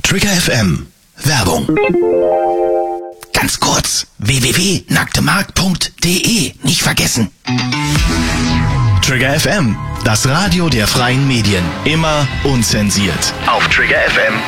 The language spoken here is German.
Trigger FM. Werbung. Ganz kurz. www.nacktemarkt.de. Nicht vergessen. Trigger FM. Das Radio der freien Medien. Immer unzensiert. Auf Trigger FM.